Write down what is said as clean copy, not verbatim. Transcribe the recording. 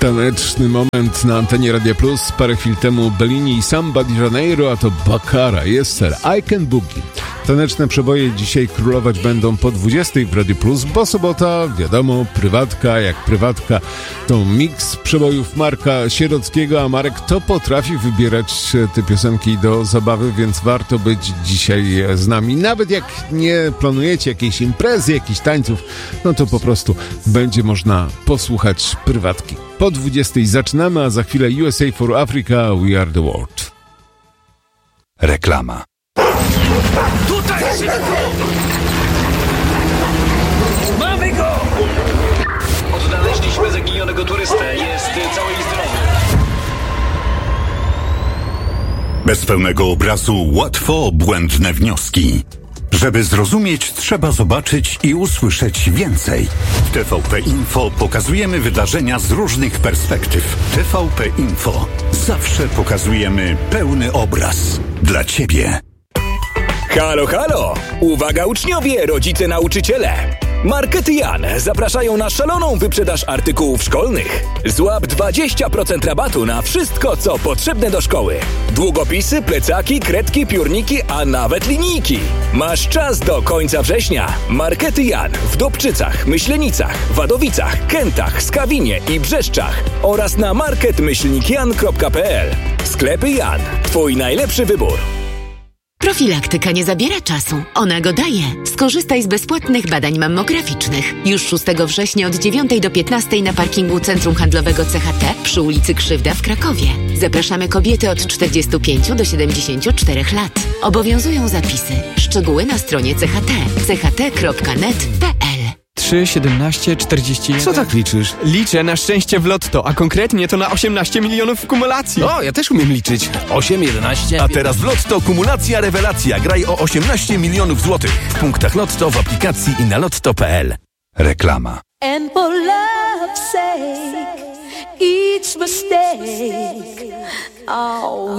Taneczny moment na antenie Radia Plus. Parę chwil temu Bellini i Samba di Janeiro, a to Baccara, jest ser I Can Boogie. Taneczne przeboje dzisiaj królować będą po 20 w Radio Plus, bo sobota, wiadomo, prywatka jak prywatka. To miks przebojów Marka Sierockiego, a Marek to potrafi wybierać te piosenki do zabawy, więc warto być dzisiaj z nami. Nawet jak nie planujecie jakiejś imprezy, jakichś tańców, no to po prostu będzie można posłuchać prywatki. Po 20 zaczynamy, a za chwilę USA for Africa, We Are the World. Reklama. Tutaj! Mamy go! Odnaleźliśmy zaginionego turystę. Jest cały i zdrowy. Bez pełnego obrazu łatwo błędne wnioski. Żeby zrozumieć, trzeba zobaczyć i usłyszeć więcej. W TVP Info pokazujemy wydarzenia z różnych perspektyw. TVP Info. Zawsze pokazujemy pełny obraz. Dla Ciebie. Halo, halo! Uwaga uczniowie, rodzice, nauczyciele! Markety Jan zapraszają na szaloną wyprzedaż artykułów szkolnych. Złap 20% rabatu na wszystko, co potrzebne do szkoły. Długopisy, plecaki, kredki, piórniki, a nawet linijki. Masz czas do końca września. Markety Jan w Dobczycach, Myślenicach, Wadowicach, Kętach, Skawinie i Brzeszczach oraz na market-jan.pl. Sklepy Jan. Twój najlepszy wybór. Profilaktyka nie zabiera czasu. Ona go daje. Skorzystaj z bezpłatnych badań mammograficznych. Już 6 września od 9 do 15 na parkingu Centrum Handlowego CHT przy ulicy Krzywda w Krakowie. Zapraszamy kobiety od 45 do 74 lat. Obowiązują zapisy. Szczegóły na stronie CHT. cht.net.pl. 3, 17, 41... Co tak liczysz? Liczę na szczęście w lotto, a konkretnie to na 18 milionów w kumulacji. O, ja też umiem liczyć. 8, 11... A teraz w Lotto kumulacja rewelacja. Graj o 18 milionów złotych. W punktach Lotto, w aplikacji i na lotto.pl. Reklama. And for love's sake, each mistake, oh.